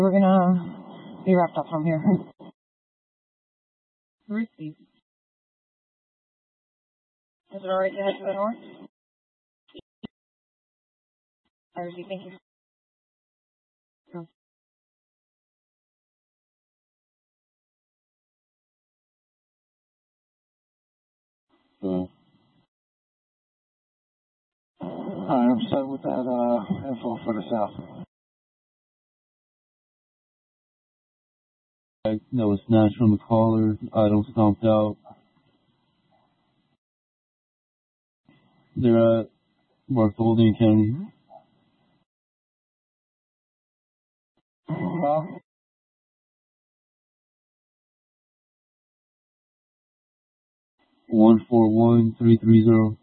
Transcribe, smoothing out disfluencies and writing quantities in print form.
We're gonna be wrapped up from here. Receive. Is it alright to head to the north? I receive, thank you. Go. I'm set with that info for the south. That was snatched from the caller. Item stomped out. They're at Bartholdi County. Huh? 141330.